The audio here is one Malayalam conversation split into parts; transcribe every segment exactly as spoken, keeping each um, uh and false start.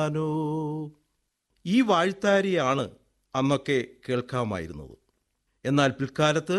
ാനോ ഈ വാഴ്ത്താരിയാണ് അന്നൊക്കെ കേൾക്കാമായിരുന്നത്. എന്നാൽ പിൽക്കാലത്ത്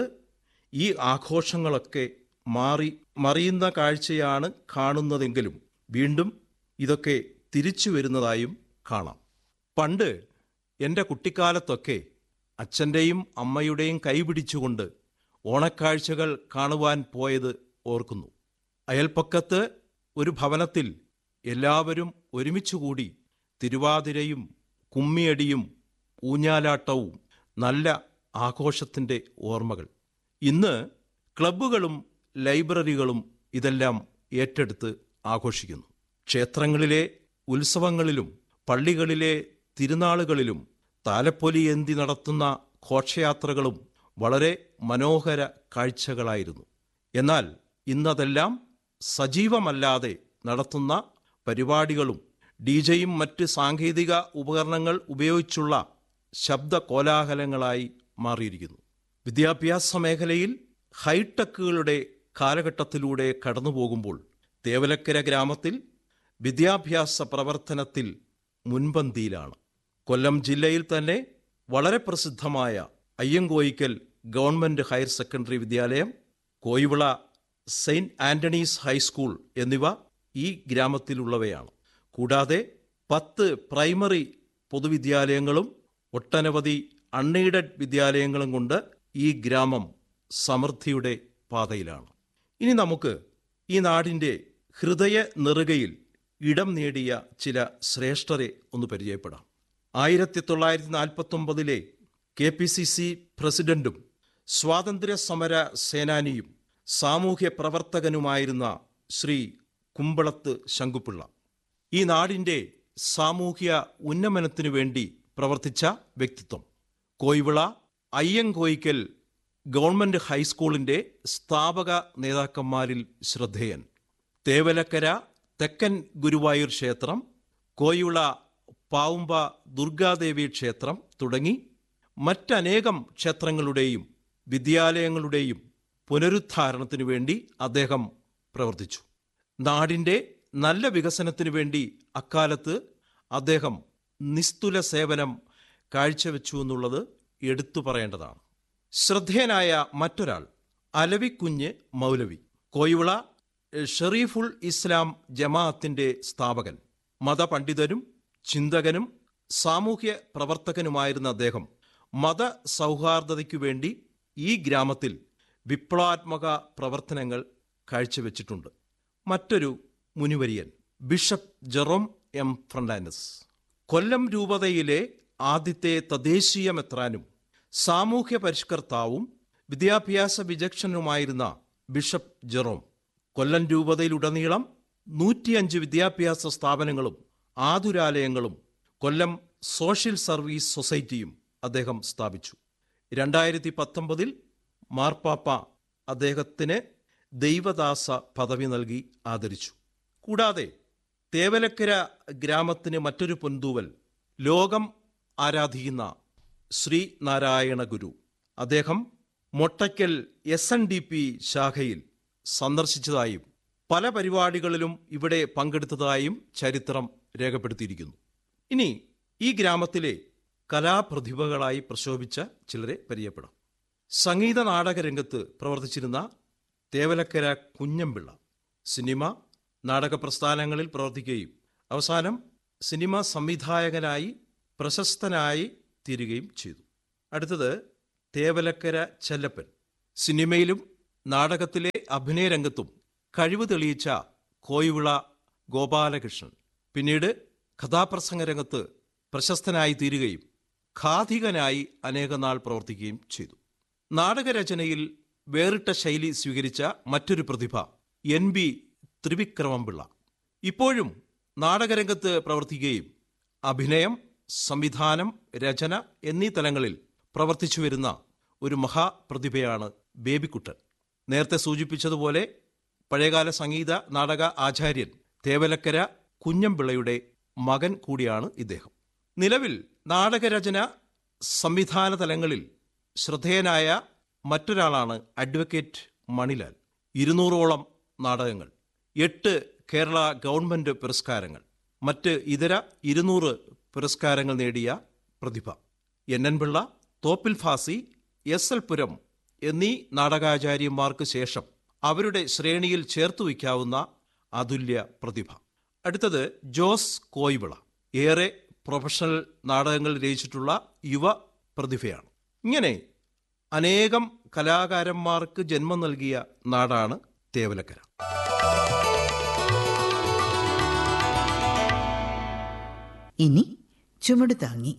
ഈ ആഘോഷങ്ങളൊക്കെ മാറി മറിയുന്ന കാഴ്ചയാണ് കാണുന്നതെങ്കിലും വീണ്ടും ഇതൊക്കെ തിരിച്ചു വരുന്നതായും കാണാം. പണ്ട് എൻ്റെ കുട്ടിക്കാലത്തൊക്കെ അച്ഛൻ്റെയും അമ്മയുടെയും കൈപിടിച്ചുകൊണ്ട് ഓണക്കാഴ്ചകൾ കാണുവാൻ പോയത് ഓർക്കുന്നു. അയൽപ്പക്കത്ത് ഒരു ഭവനത്തിൽ എല്ലാവരും ഒരുമിച്ചുകൂടി തിരുവാതിരയും കുമ്മിയടിയും ഊഞ്ഞാലാട്ടവും നല്ല ആഘോഷത്തിൻ്റെ ഓർമ്മകൾ. ഇന്ന് ക്ലബ്ബുകളും ലൈബ്രറികളും ഇതെല്ലാം ഏറ്റെടുത്ത് ആഘോഷിക്കുന്നു. ക്ഷേത്രങ്ങളിലെ ഉത്സവങ്ങളിലും പള്ളികളിലെ തിരുനാളുകളിലും താലപ്പൊലിയേന്തി നടത്തുന്ന ഘോഷയാത്രകളും വളരെ മനോഹര കാഴ്ചകളായിരുന്നു. എന്നാൽ ഇന്നതെല്ലാം സജീവമല്ലാതെ നടത്തുന്ന പരിപാടികളും ഡി ജെയും മറ്റ് സാങ്കേതിക ഉപകരണങ്ങൾ ഉപയോഗിച്ചുള്ള ശബ്ദ കോലാഹലങ്ങളായി മാറിയിരിക്കുന്നു. വിദ്യാഭ്യാസ മേഖലയിൽ ഹൈടെക്കുകളുടെ കാലഘട്ടത്തിലൂടെ കടന്നുപോകുമ്പോൾ തേവലക്കര ഗ്രാമത്തിൽ വിദ്യാഭ്യാസ പ്രവർത്തനത്തിൽ മുൻപന്തിയിലാണ്. കൊല്ലം ജില്ലയിൽ തന്നെ വളരെ പ്രസിദ്ധമായ അയ്യങ്കോയിക്കൽ ഗവൺമെൻറ് ഹയർ സെക്കൻഡറി വിദ്യാലയം, കോയിവിള സെയിൻറ്റ് ആൻ്റണീസ് ഹൈസ്കൂൾ എന്നിവ ഈ ഗ്രാമത്തിലുള്ളവയാണ്. കൂടാതെ പത്ത് പ്രൈമറി പൊതുവിദ്യാലയങ്ങളും ഒട്ടനവധി അൺഎയ്ഡഡ് വിദ്യാലയങ്ങളും കൊണ്ട് ഈ ഗ്രാമം സമൃദ്ധിയുടെ പാതയിലാണ്. ഇനി നമുക്ക് ഈ നാടിൻ്റെ ഹൃദയ നെറുകയിൽ ഇടം നേടിയ ചില ശ്രേഷ്ഠരെ ഒന്ന് പരിചയപ്പെടാം. ആയിരത്തി തൊള്ളായിരത്തി നാൽപ്പത്തൊമ്പതിലെ കെ പി സി സി പ്രസിഡന്റും സ്വാതന്ത്ര്യ സമര സേനാനിയും സാമൂഹ്യ പ്രവർത്തകനുമായിരുന്ന ശ്രീ കുമ്പളത്ത് ശങ്കുപിള്ള ഈ നാടിൻ്റെ സാമൂഹ്യ ഉന്നമനത്തിനു വേണ്ടി പ്രവർത്തിച്ച വ്യക്തിത്വം. കോയിവിള അയ്യങ്കോയിക്കൽ ഗവൺമെൻറ് ഹൈസ്കൂളിൻ്റെ സ്ഥാപക നേതാക്കന്മാരിൽ ശ്രദ്ധേയൻ. തേവലക്കര തെക്കൻ ഗുരുവായൂർ ക്ഷേത്രം, കോയിവിള പാവുമ്പ ദുർഗാദേവി ക്ഷേത്രം തുടങ്ങി മറ്റനേകം ക്ഷേത്രങ്ങളുടെയും വിദ്യാലയങ്ങളുടെയും പുനരുദ്ധാരണത്തിനു വേണ്ടി അദ്ദേഹം പ്രവർത്തിച്ചു. നാടിൻ്റെ നല്ല വികസനത്തിനു വേണ്ടി അക്കാലത്ത് അദ്ദേഹം നിസ്തുല സേവനം കാഴ്ചവെച്ചു എന്നുള്ളത് എടുത്തു പറയേണ്ടതാണ്. ശ്രദ്ധേയനായ മറ്റൊരാൾ അലവിക്കുഞ്ഞ് മൗലവി, കോയിവിള ഷെറീഫുൽ ഇസ്ലാം ജമാഅത്തിൻ്റെ സ്ഥാപകൻ, മതപണ്ഡിതനും ചിന്തകനും സാമൂഹ്യ പ്രവർത്തകനുമായിരുന്ന അദ്ദേഹം മത സൗഹാർദ്ദതയ്ക്കു വേണ്ടി ഈ ഗ്രാമത്തിൽ വിപ്ലവാത്മക പ്രവർത്തനങ്ങൾ കാഴ്ചവെച്ചിട്ടുണ്ട്. മറ്റൊരു മുനിവര്യൻ ബിഷപ്പ് ജെറോം എം ഫ്രണ്ടാനസ്, കൊല്ലം രൂപതയിലെ ആദ്യത്തെ തദ്ദേശീയ മെത്രാനും സാമൂഹ്യ പരിഷ്കർത്താവും വിദ്യാഭ്യാസ വിചക്ഷണനുമായിരുന്ന ബിഷപ്പ് ജെറോം കൊല്ലം രൂപതയിലുടനീളം നൂറ്റിയഞ്ച് വിദ്യാഭ്യാസ സ്ഥാപനങ്ങളും ആതുരാലയങ്ങളും കൊല്ലം സോഷ്യൽ സർവീസ് സൊസൈറ്റിയും അദ്ദേഹം സ്ഥാപിച്ചു. രണ്ടായിരത്തി പത്തൊമ്പതിൽ മാർപ്പാപ്പ അദ്ദേഹത്തിന് ദൈവദാസ പദവി നൽകി ആദരിച്ചു. കൂടാതെ തേവലക്കര ഗ്രാമത്തിന് മറ്റൊരു പൊന്തൂവൽ ലോകം ആരാധിക്കുന്ന ശ്രീ നാരായണ ഗുരു. അദ്ദേഹം Mottakkal S N D P ശാഖയിൽ സന്ദർശിച്ചതായും പല പരിപാടികളിലും ഇവിടെ പങ്കെടുത്തതായും ചരിത്രം രേഖപ്പെടുത്തിയിരിക്കുന്നു. ഇനി ഈ ഗ്രാമത്തിലെ കലാപ്രതിഭകളായി പ്രശോഭിച്ച ചിലരെ പരിചയപ്പെടാം. സംഗീത നാടക രംഗത്ത് പ്രവർത്തിച്ചിരുന്ന തേവലക്കര കുഞ്ഞമ്പിള്ള സിനിമ നാടക പ്രസ്ഥാനങ്ങളിൽ പ്രവർത്തിക്കുകയും അവസാനം സിനിമ സംവിധായകനായി പ്രശസ്തനായി തീരുകയും ചെയ്തു. അടുത്തത് തേവലക്കര ചെല്ലപ്പൻ, സിനിമയിലും നാടകത്തിലെ അഭിനയ രംഗത്തും കഴിവ് തെളിയിച്ച കോയിവിള ഗോപാലകൃഷ്ണൻ പിന്നീട് കഥാപ്രസംഗ രംഗത്ത് പ്രശസ്തനായി തീരുകയും ഖാദികനായി അനേകനാൾ പ്രവർത്തിക്കുകയും ചെയ്തു. നാടകരചനയിൽ വേറിട്ട ശൈലി സ്വീകരിച്ച മറ്റൊരു പ്രതിഭ എൻ ബി ത്രിവിക്രമപിള്ള. ഇപ്പോഴും നാടകരംഗത്ത് പ്രവർത്തിക്കുകയും അഭിനയം, സംവിധാനം, രചന എന്നീ തലങ്ങളിൽ പ്രവർത്തിച്ചു വരുന്ന ഒരു മഹാപ്രതിഭയാണ് ബേബിക്കുട്ടൻ. നേരത്തെ സൂചിപ്പിച്ചതുപോലെ പഴയകാല സംഗീത നാടക ആചാര്യൻ തേവലക്കര കുഞ്ഞമ്പിള്ളയുടെ മകൻ കൂടിയാണ് ഇദ്ദേഹം. നിലവിൽ നാടകരചന സംവിധാന തലങ്ങളിൽ ശ്രദ്ധേയനായ മറ്റൊരാളാണ് അഡ്വക്കേറ്റ് മണിലാൽ. ഇരുന്നൂറോളം നാടകങ്ങൾ, എട്ട് കേരള ഗവൺമെൻറ് പുരസ്കാരങ്ങൾ, മറ്റ് ഇതര ഇരുന്നൂറ് പുരസ്കാരങ്ങൾ നേടിയ പ്രതിഭ. N N Pillai, Thoppil ഫാസി, S L പുരം എന്നീ നാടകാചാര്യന്മാർക്ക് ശേഷം അവരുടെ ശ്രേണിയിൽ ചേർത്തു വയ്ക്കാവുന്ന അതുല്യ പ്രതിഭ. അടുത്തത് ജോസ് കോയിവിള. ഏറെ പ്രൊഫഷണൽ നാടകങ്ങൾ രചിച്ചിട്ടുള്ള യുവ പ്രതിഭയാണ്. ഇങ്ങനെ അനേകം കലാകാരന്മാർക്ക് ജന്മം നൽകിയ നാടാണ് തേവലക്കര. ഇനി ചുമട് താങ്ങി.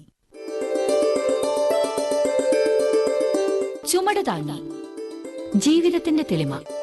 ചുമട് താങ്ങി, ജീവിതത്തിന്റെ തെളിമ.